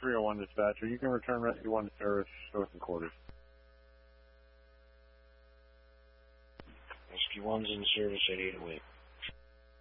301 dispatcher. You can return Rescue 1 to service, Northern Quarters. Rescue 1's in service at 808.